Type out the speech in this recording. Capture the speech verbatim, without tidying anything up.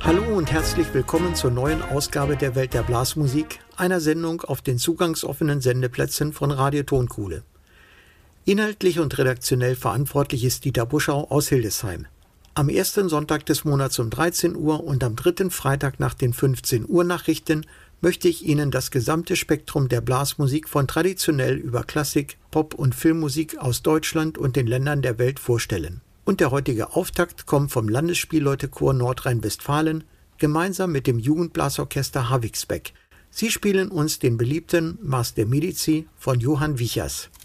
Hallo und herzlich willkommen zur neuen Ausgabe der Welt der Blasmusik, einer Sendung auf den zugangsoffenen Sendeplätzen von Radio Tonkuhle. Inhaltlich und redaktionell verantwortlich ist Dieter Buschau aus Hildesheim. Am ersten Sonntag des Monats um dreizehn Uhr und am dritten Freitag nach den fünfzehn Uhr Nachrichten möchte ich Ihnen das gesamte Spektrum der Blasmusik von traditionell über Klassik, Pop- und Filmmusik aus Deutschland und den Ländern der Welt vorstellen. Und der heutige Auftakt kommt vom Landesspielleutechor Nordrhein-Westfalen gemeinsam mit dem Jugendblasorchester Havixbeck. Sie spielen uns den beliebten Mars der Medici von Johann Wichers.